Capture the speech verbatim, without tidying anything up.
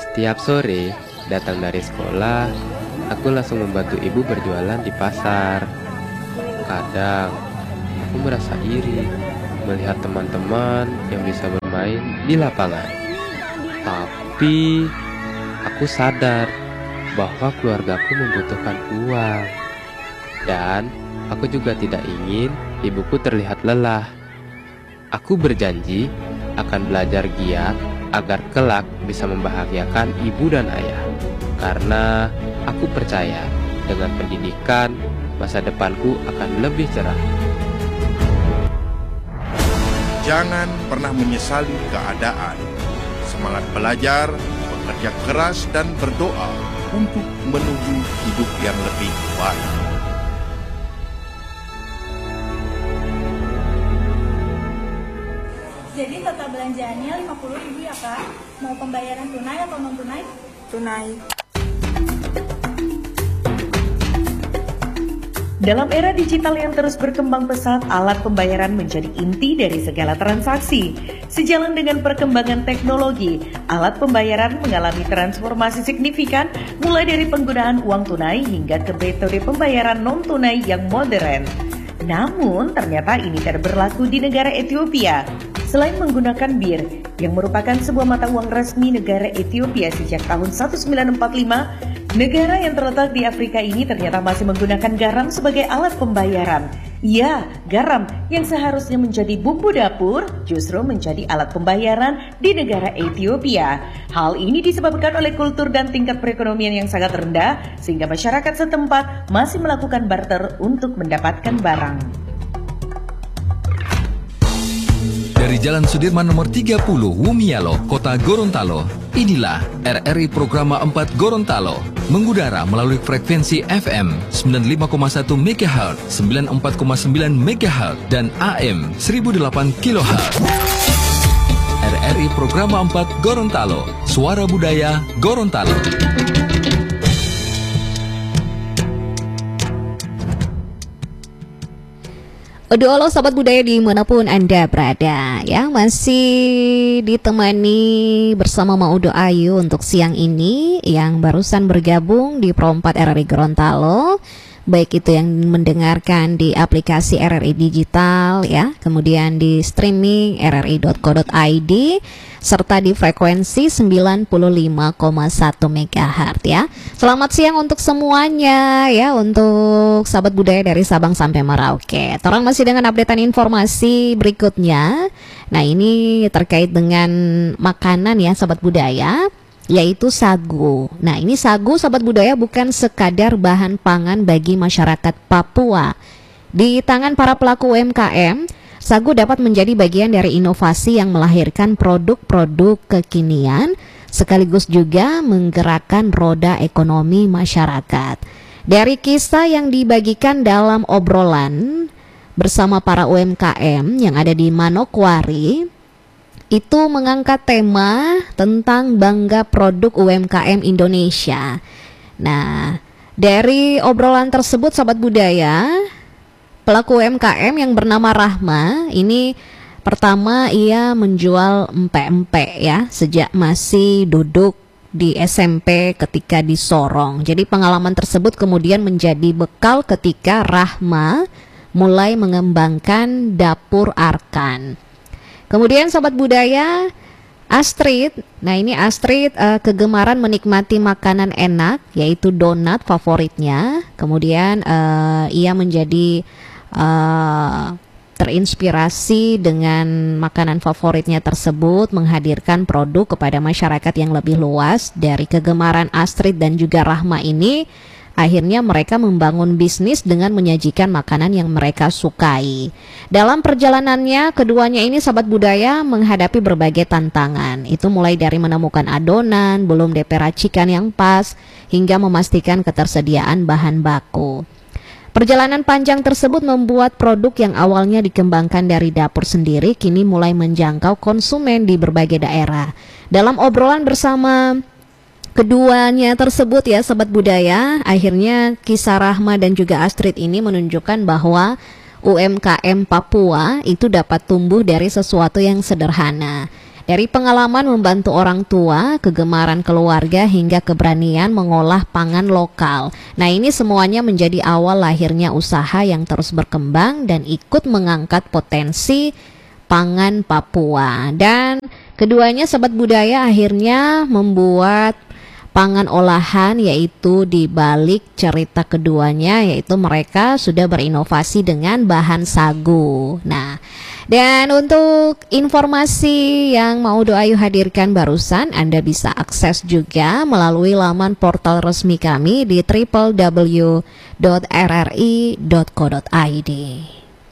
Setiap sore datang dari sekolah, aku langsung membantu ibu berjualan di pasar. Kadang aku merasa iri melihat teman-teman yang bisa bermain di lapangan. Tapi aku sadar bahwa keluargaku membutuhkan uang. Dan aku juga tidak ingin ibuku terlihat lelah. Aku berjanji akan belajar giat agar kelak bisa membahagiakan ibu dan ayah. Karena aku percaya dengan pendidikan, masa depanku akan lebih cerah. Jangan pernah menyesali keadaan. Semangat belajar, bekerja keras dan berdoa untuk menuju hidup yang lebih baik. Jadi total belanjaannya lima puluh ribu ya Kak? Mau pembayaran tunai atau non tunai? Tunai. Dalam era digital yang terus berkembang pesat, alat pembayaran menjadi inti dari segala transaksi. Sejalan dengan perkembangan teknologi, alat pembayaran mengalami transformasi signifikan mulai dari penggunaan uang tunai hingga ke metode pembayaran non-tunai yang modern. Namun, ternyata ini tidak berlaku di negara Ethiopia. Selain menggunakan bir, yang merupakan sebuah mata uang resmi negara Ethiopia sejak tahun seribu sembilan ratus empat puluh lima, negara yang terletak di Afrika ini ternyata masih menggunakan garam sebagai alat pembayaran. Ya, garam yang seharusnya menjadi bumbu dapur justru menjadi alat pembayaran di negara Ethiopia. Hal ini disebabkan oleh kultur dan tingkat perekonomian yang sangat rendah, sehingga masyarakat setempat masih melakukan barter untuk mendapatkan barang. Dari Jalan Sudirman nomor tiga puluh, Wumialo, Kota Gorontalo, inilah R R I Programa empat Gorontalo, mengudara melalui frekuensi F M sembilan puluh lima koma satu megahertz, sembilan puluh empat koma sembilan megahertz, dan A M seribu delapan kilohertz. R R I Programa empat Gorontalo, Suara Budaya Gorontalo. Odo olo sahabat budaya dimanapun Anda berada ya, masih ditemani bersama Maudo Ayu untuk siang ini yang barusan bergabung di Pro empat R R I Gorontalo, baik itu yang mendengarkan di aplikasi R R I Digital ya, kemudian di streaming r r i dot co dot i d serta di frekuensi sembilan puluh lima koma satu megahertz ya. Selamat siang untuk semuanya ya, untuk sahabat budaya dari Sabang sampai Merauke. Orang masih dengan updatean informasi berikutnya. Nah, ini terkait dengan makanan ya sahabat budaya, yaitu sagu. Nah, ini sagu sahabat budaya bukan sekadar bahan pangan bagi masyarakat Papua. Di tangan para pelaku U M K M, sagu dapat menjadi bagian dari inovasi yang melahirkan produk-produk kekinian, sekaligus juga menggerakkan roda ekonomi masyarakat. Dari kisah yang dibagikan dalam obrolan bersama para U M K M yang ada di Manokwari, itu mengangkat tema tentang bangga produk U M K M Indonesia. Nah, dari obrolan tersebut sahabat budaya, pelaku U M K M yang bernama Rahma ini pertama ia menjual empek-empek ya sejak masih duduk di S M P ketika di Sorong. Jadi pengalaman tersebut kemudian menjadi bekal ketika Rahma mulai mengembangkan dapur Arkan. Kemudian sahabat budaya, Astrid, nah ini Astrid uh, kegemaran menikmati makanan enak yaitu donat favoritnya. Kemudian uh, ia menjadi uh, terinspirasi dengan makanan favoritnya tersebut, menghadirkan produk kepada masyarakat yang lebih luas. Dari kegemaran Astrid dan juga Rahma ini, akhirnya mereka membangun bisnis dengan menyajikan makanan yang mereka sukai. Dalam perjalanannya, keduanya ini sahabat budaya menghadapi berbagai tantangan. Itu mulai dari menemukan adonan, belum D P racikan yang pas, hingga memastikan ketersediaan bahan baku. Perjalanan panjang tersebut membuat produk yang awalnya dikembangkan dari dapur sendiri kini mulai menjangkau konsumen di berbagai daerah. Dalam obrolan bersama keduanya tersebut ya sahabat budaya, akhirnya kisah Rahma dan juga Astrid ini menunjukkan bahwa U M K M Papua itu dapat tumbuh dari sesuatu yang sederhana. Dari pengalaman membantu orang tua, kegemaran keluarga hingga keberanian mengolah pangan lokal. Nah, ini semuanya menjadi awal lahirnya usaha yang terus berkembang dan ikut mengangkat potensi pangan Papua. Dan keduanya Sobat Budaya akhirnya membuat pangan olahan, yaitu di balik cerita keduanya, yaitu mereka sudah berinovasi dengan bahan sagu. Nah, dan untuk informasi yang mau Doa Ayu hadirkan barusan, Anda bisa akses juga melalui laman portal resmi kami di w w w dot r r i dot co dot i d.